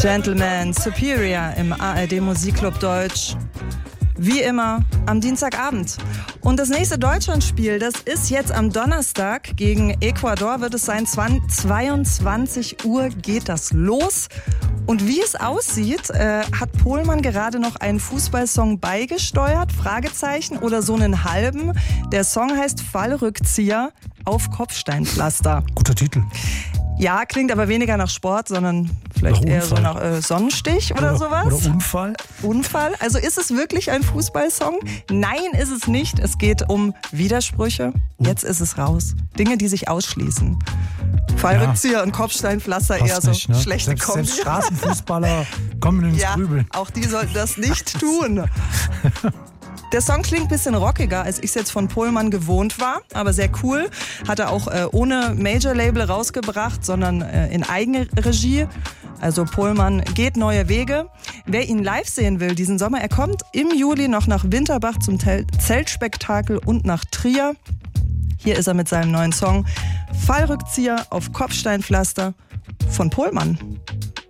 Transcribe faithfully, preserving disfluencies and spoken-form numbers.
Gentleman Superior im A R D Musikclub Deutsch. Wie immer am Dienstagabend. Und das nächste Deutschlandspiel, das ist jetzt am Donnerstag gegen Ecuador, wird es sein. zweiundzwanzig Uhr geht das los. Und wie es aussieht, äh, hat Pohlmann gerade noch einen Fußballsong beigesteuert, Fragezeichen, oder so einen halben. Der Song heißt Fallrückzieher auf Kopfsteinpflaster. Guter Titel. Ja, klingt aber weniger nach Sport, sondern vielleicht eher so nach äh, Sonnenstich oder, oder sowas. Oder Unfall. Unfall. Also ist es wirklich ein Fußballsong? Nein, ist es nicht. Es geht um Widersprüche. Jetzt ist es raus. Dinge, die sich ausschließen. Fallrückzieher ja. und Kopfsteinpflaster eher so nicht, ne? schlechte selbst, Kombi. Selbst Straßenfußballer kommen ins ja, Grübeln. Auch die sollten das nicht tun. Der Song klingt ein bisschen rockiger, als ich es jetzt von Pohlmann gewohnt war, aber sehr cool. Hat er auch äh, ohne Major-Label rausgebracht, sondern äh, in Eigenregie. Also Pohlmann geht neue Wege. Wer ihn live sehen will diesen Sommer, er kommt im Juli noch nach Winterbach zum Tel- Zeltspektakel und nach Trier. Hier ist er mit seinem neuen Song Fallrückzieher auf Kopfsteinpflaster von Pohlmann.